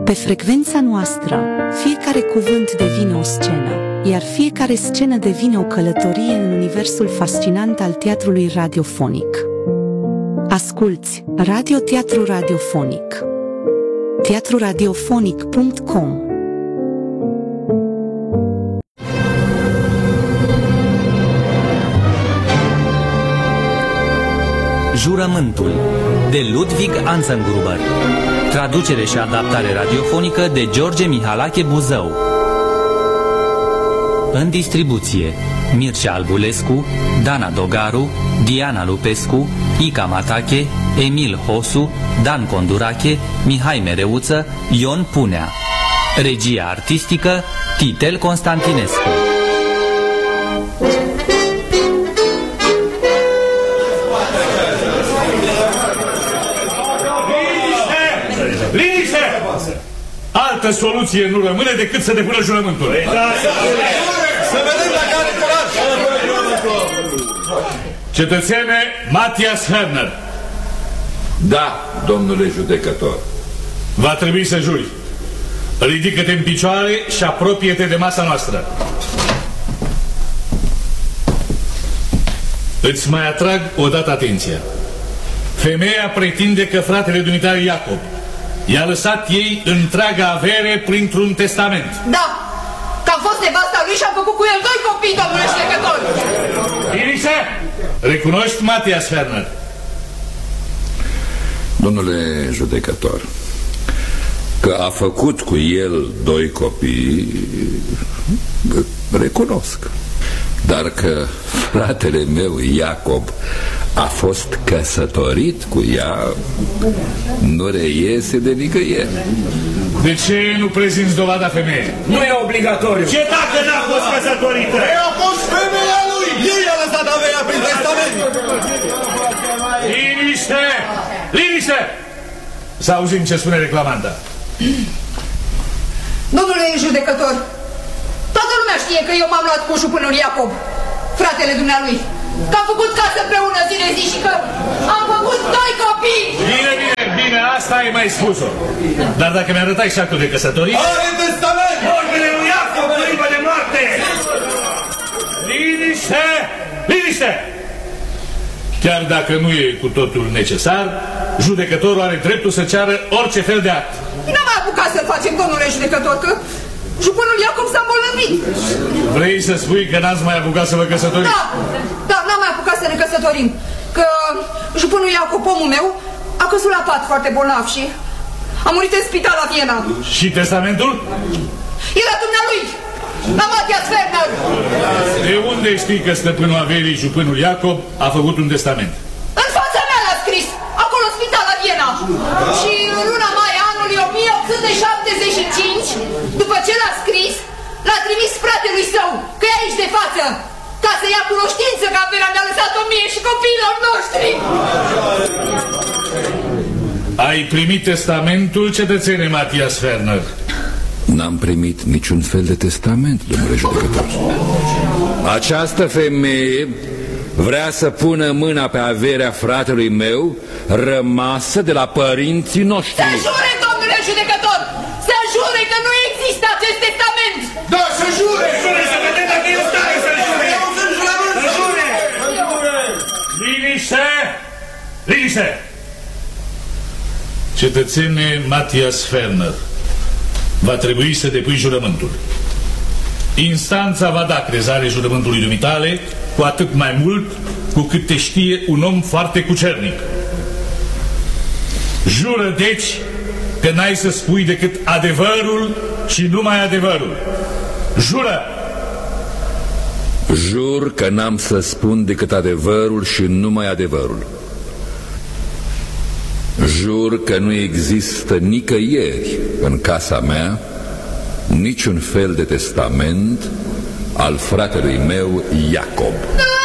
Pe frecvența noastră, fiecare cuvânt devine o scenă, iar fiecare scenă devine o călătorie în universul fascinant al teatrului radiofonic. Asculți Radio Teatru Radiofonic. teatruradiofonic.com. Jurământul de Ludwig Anzengruber. Traducere și adaptare radiofonică de George Mihalache Buzău. În distribuție: Mircea Albulescu, Dana Dogaru, Diana Lupescu, Ica Matache, Emil Hosu, Dan Condurache, Mihai Mereuță, Ion Punea. Regia artistică: Titel Constantinescu. Altă soluție nu rămâne decât să depună jurământul. Să vedem dacă are curaj. Cetățene Matthias Ferner. Da, domnule judecător. Va trebui să juri. Ridică-te în picioare și apropie-te de masa noastră. Îți mai atrag odată atenția. Femeia pretinde că fratele dumitare Iacob i-a lăsat ei întreaga avere printr-un testament. Da, că am fost nevasta lui și am făcut cu el 2 copii, domnule judecător. Irise, recunoști Matthias Ferner? Domnule judecător, că a făcut cu el 2 copii, recunosc. Dar că fratele meu Iacob a fost căsătorit cu ea, nu reiese de nicăieri. De ce nu prezinți dovada femeie? Nu e obligatoriu. Ce dacă n-a fost căsătorită? Ea a fost femeia lui! Ei a lăsat averea prin testament! Liniște! Liniște! Să auzim ce spune reclamanta. Domnule judecător, toată lumea știe că eu m-am luat cu jupânul Iacob, fratele dumnealui, că am făcut casă împreună zi de zi și că am făcut 2 copii. Bine, bine, bine, asta ai mai spus-o. Dar dacă mi-arătai și actul de căsătorie... Are testament! Ordine lui Iacob, limbă de moarte! Liniște! Liniște! Chiar dacă nu e cu totul necesar, judecătorul are dreptul să ceară orice fel de act. N-am mai apucat să-l facem, domnule judecător, că jupânul Iacob s-a îmbolnăvit. Vrei să spui că n-ați mai apucat să vă căsătoriți? Da, n-am mai apucat să ne căsătorim. Că jupânul Iacob, omul meu, a căzut la pat foarte bolnav și a murit în spital la Viena. Și testamentul? Era dumnealui, la Matthias Ferner. De unde știi că stăpânul averii, jupânul Iacob, a făcut un testament? În fața mea l-a scris, acolo în spital la Viena. Și în luna mai anului 1875, după ce l-a scris, l-a trimis fratelui său, că e aici de față, ca să ia cunoștință că averea mi-a lăsat-o mie și copiilor noștri. Ai primit testamentul, cetățene Matthias Ferner? N-am primit niciun fel de testament, domnule judecător. Această femeie vrea să pună mâna pe averea fratelui meu rămasă de la părinții noștri. Să jure, domnule judecător! Să jure că nu există acest testament! Da, să jure! Jure, să vedem dacă e stare să jure! Să jure! Liniște! Liniște! Cetățene Matthias Ferner, va trebui să depui jurământul. Instanța va da crezare jurământului dumitale, cu atât mai mult cu cât te știe un om foarte cucernic. Jură, deci, că n-ai să spui decât adevărul și numai adevărul. Jură! Jur că n-am să spun decât adevărul și numai adevărul. Jur că nu există nicăieri în casa mea niciun fel de testament al fratelui meu Iacob.